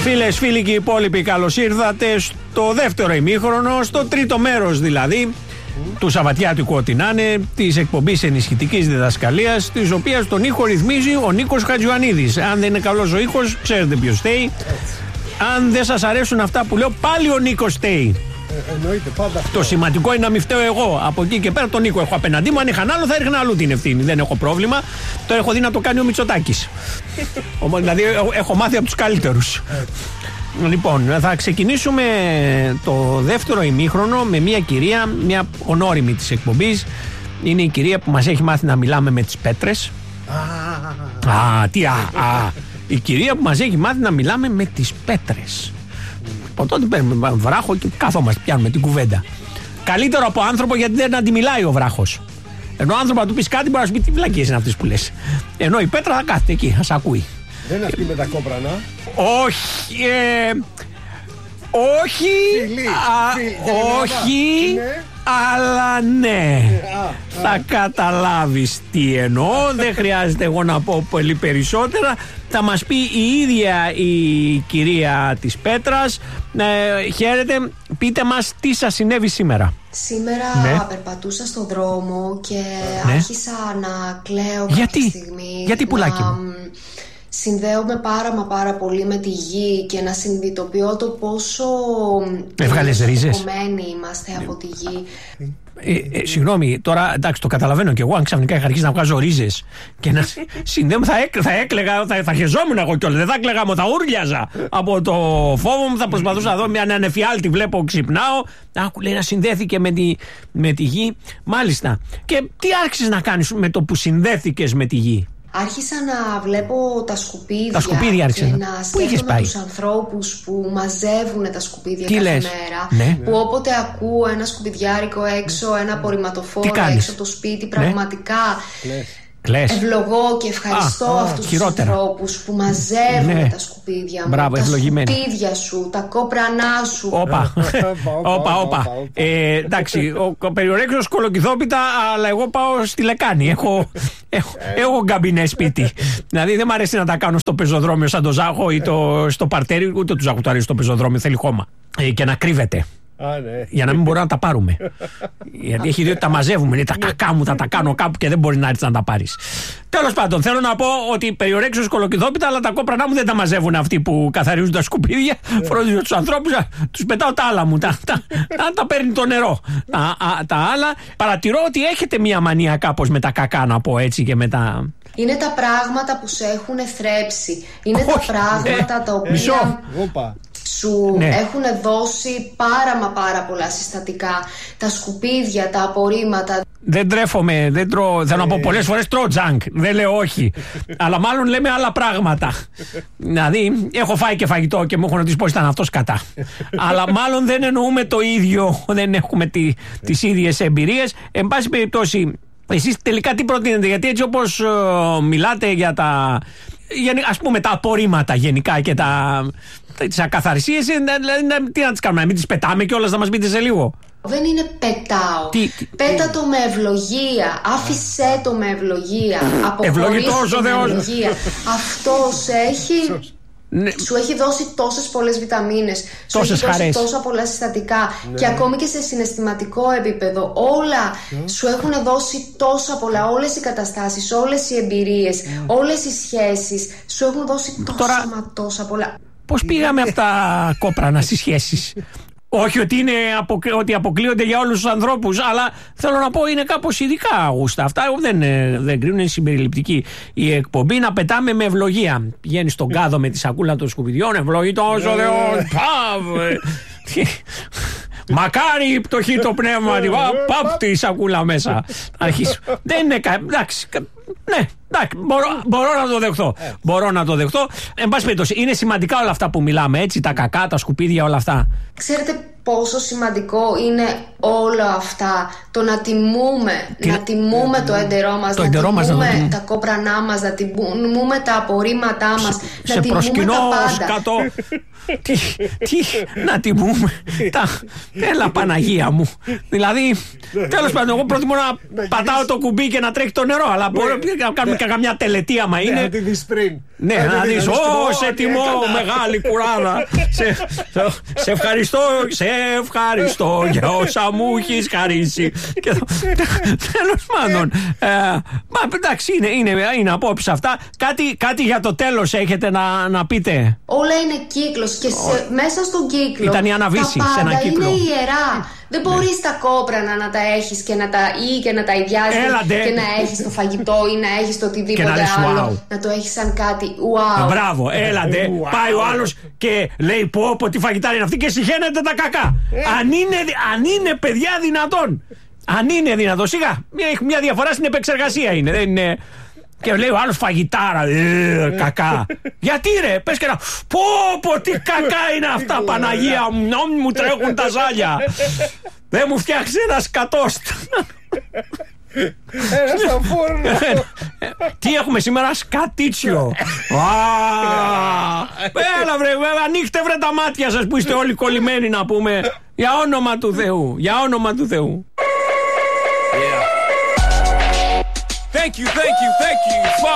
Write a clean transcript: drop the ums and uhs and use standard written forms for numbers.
Φίλες, φίλοι και οι υπόλοιποι, καλώς ήρθατε στο δεύτερο ημίχρονο, στο τρίτο μέρος δηλαδή του Σαββατιάτικου, ό,τι να είναι, της εκπομπής ενισχυτικής διδασκαλίας, της οποίας τον ήχο ρυθμίζει ο Νίκος Χατζιωαννίδης. Αν δεν είναι καλός ο ήχος, ξέρετε ποιος φταίει. Αν δεν σας αρέσουν αυτά που λέω, πάλι ο Νίκος φταίει. Εννοείται, πάντα αυτό. Το σημαντικό είναι να μην φταίω εγώ. Από εκεί και πέρα τον Νίκο έχω απέναντί μου. Αν είχαν άλλο, θα έριχνα αλλού την ευθύνη. Δεν έχω πρόβλημα. Το έχω δει να το κάνει ο Μητσοτάκης. Δηλαδή, έχω μάθει από τους καλύτερους. Λοιπόν, θα ξεκινήσουμε το δεύτερο ημίχρονο με μια κυρία, μια ονόριμη της εκπομπής. Είναι η κυρία που μας έχει μάθει να μιλάμε με τις πέτρες. Η κυρία που μας έχει μάθει να μιλάμε με τις πέτρες. Από τότε παίρνουμε βράχο και καθόμαστε, πιάνουμε την κουβέντα. Καλύτερο από άνθρωπο, γιατί δεν αντιμιλάει ο βράχος. Ενώ άνθρωπο να του πεις κάτι, μπορεί να σου πει τι βλακίες είναι αυτές που λες. Ενώ η πέτρα θα κάθεται εκεί, θα σ' ακούει. Δεν είναι αυτή με τα κόπρανα. Όχι. Όχι. Όχι. Αλλά ναι. Θα καταλάβεις τι εννοώ. Δεν χρειάζεται εγώ να πω πολύ περισσότερα. Θα μας πει η ίδια η κυρία της Πέτρας. Χαίρετε, πείτε μας τι σας συνέβη σήμερα. Σήμερα περπατούσα στον δρόμο και άρχισα να κλαίω κάποια στιγμή. Γιατί πουλάκι μου? Συνδέομαι πάρα πολύ με τη γη και να συνειδητοποιώ το πόσο κομμένοι είμαστε από τη γη. Συγγνώμη, τώρα εντάξει, το καταλαβαίνω κι εγώ. Αν ξαφνικά είχα αρχίσει να βγάζω ρίζες και να συνδέομαι, θα έκλαιγα, θα χεζόμουν εγώ κιόλας. Δεν θα έκλαιγα, θα ούρλιαζα από το φόβο μου. Θα προσπαθούσα να δω μια ανεφιάλτη, βλέπω, ξυπνάω. Άκου, λέει, να συνδέθηκε με τη γη. Μάλιστα. Και τι άρχισες να κάνεις με το που συνδέθηκες με τη γη? Άρχισα να βλέπω τα σκουπίδια. Τα σκουπίδια άρχισαν. Και να σκέφτομαι τους ανθρώπους που μαζεύουν τα σκουπίδια κάθε μέρα. Ναι. Που όποτε ακούω ένα σκουπιδιάρικο έξω, ένα απορριμματοφόρο έξω από το σπίτι, πραγματικά ευλογώ και ευχαριστώ αυτούς τους ανθρώπους που μαζεύουν τα σκουπίδια μου. Μπράβο, τα σκουπίδια σου, τα κόπρανά σου. Όπα. Εντάξει, ο περιορέξιος κολοκυθόπιτα, αλλά εγώ πάω στη λεκάνη. Έχω γκαμπινέ σπίτι. Δηλαδή δεν μ' αρέσει να τα κάνω στο πεζοδρόμιο σαν το Ζάχο ή στο παρτέρι, ούτε του Ζάχου του αρέσει στο πεζοδρόμιο, θέλει χώμα. Και να κρύβεται. Για να μην μπορούμε να τα πάρουμε. Γιατί έχει δει ότι τα μαζεύουμε. Είναι τα κακά μου, θα τα κάνω κάπου και δεν μπορεί να έρθει να τα πάρει. Τέλος πάντων, θέλω να πω ότι περιορέξιος κολοκυθόπιτα, αλλά τα κόπρανά μου δεν τα μαζεύουν αυτοί που καθαρίζουν τα σκουπίδια. Φροντίζω τους ανθρώπους, τους πετάω τα άλλα μου. Τα παίρνει το νερό. Τα άλλα. Παρατηρώ ότι έχετε μία μανία κάπως με τα κακά, να πω έτσι, και με τα. Είναι τα πράγματα που σε έχουν θρέψει. Είναι τα πράγματα τα οποία σου έχουν δώσει πάρα πολλά συστατικά. Τα σκουπίδια, τα απορρίμματα. Δεν τρέφομαι, δεν τρώω. Θέλω να πω πολλές φορές τρώω τζάνκ. Δεν λέω όχι. Αλλά μάλλον λέμε άλλα πράγματα. Δηλαδή, έχω φάει και φαγητό και μου έχουν ρωτήσει πώς ήταν αυτός κατά. Αλλά μάλλον δεν εννοούμε το ίδιο. Δεν έχουμε τις ίδιες εμπειρίες. Εν πάση περιπτώσει, εσείς τελικά τι προτείνετε? Γιατί έτσι όπως μιλάτε για τα. Ας πούμε τα απορρίμματα γενικά και τις ακαθαρσίες, τι να τις κάνουμε, να μην τις πετάμε κιόλας, να μας πείτε σε λίγο? Δεν είναι πετάω. Πέτα το με ευλογία. Άφησέ το με ευλογία. Ευλογητός ο Θεός. Αυτός σου έχει δώσει τόσες πολλές βιταμίνες, σου έχει δώσει τόσα πολλά συστατικά και ακόμη και σε συναισθηματικό επίπεδο όλα σου έχουν δώσει τόσα πολλά. Όλες οι καταστάσεις, όλες οι εμπειρίες, όλες οι σχέσεις σου έχουν δώσει τόσα πολλά. Πώς πήγαμε από τα κόπρανα στις σχέσεις? Όχι ότι αποκλείονται για όλους τους ανθρώπους, αλλά θέλω να πω είναι κάπως ειδικά γούστα. Αυτά δεν κρίνουν, είναι συμπεριληπτική η εκπομπή. Να πετάμε με ευλογία. Πηγαίνει στον κάδο με τη σακούλα των σκουπιδιών, ευλογητός ο Θεός. Μακάρι η πτωχή το πνεύμα. Παπ τη σακούλα μέσα. Δεν είναι εντάξει. Ναι, εντάξει, μπορώ να το δεχτώ. Εν πάση περιπτώσει, είναι σημαντικά όλα αυτά που μιλάμε, έτσι, τα κακά, τα σκουπίδια, όλα αυτά. Ξέρετε πόσο σημαντικό είναι όλα αυτά? Το να τιμούμε το έντερό μας, να τιμούμε τα κόπρανά μας, να τιμούμε τα απορρίμματά μας, να τιμούμε τα πάντα. Κάτω. Τι να τιμούμε. Έλα Παναγία μου. Δηλαδή, τέλος πάντων, εγώ προτιμώ να πατάω το κουμπί και να τρέχει το νερό, αλλά μπορώ να κάνουμε και καμιά τελετή άμα είναι. Ναι, να δεις, σε τιμώ μεγάλη κουράδα. Σε ευχαριστώ για όσα μου έχεις χαρίσει. Τέλος πάντων. Εντάξει, είναι απόψε αυτά. Κάτι για το τέλος έχετε να πείτε? Όλα είναι κύκλος και μέσα στον κύκλο ήταν η αναβίση, τα πάντα είναι ιερά. Δεν μπορείς τα κόπρανα να τα έχεις και να τα ιδιάζεις και να έχεις το φαγητό ή να έχεις το οτιδήποτε άλλο. Να το έχεις σαν κάτι wow. Μπράβο, έλατε. Πάει ο άλλος και λέει πω τι φαγητά είναι αυτή και συχαίνεται τα κακά. Αν είναι παιδιά δυνατόν. Αν είναι δυνατόν. Σιγά, μια διαφορά στην επεξεργασία είναι. Δεν είναι. Και λέει ο άλλος φαγητάρα, κακά. Γιατί ρε, πες και να πω τι κακά είναι αυτά, Παναγία μου τρέχουν τα ζάλια. Δεν μου φτιάξει ένα σκατόστ. Ένα στο φούρνο. Τι έχουμε σήμερα? Σκατίτσιο. Έλα βρε, ανοίχτε βρε τα μάτια σας που είστε όλοι κολλημένοι, να πούμε. Για όνομα του Θεού, για όνομα του Θεού. Thank you.